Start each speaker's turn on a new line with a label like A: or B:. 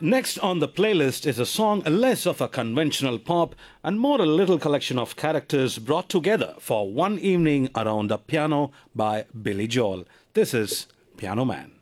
A: Next on the playlist is a song less of a conventional pop and more a little collection of characters brought together for one evening around a piano by Billy Joel. This is Piano Man.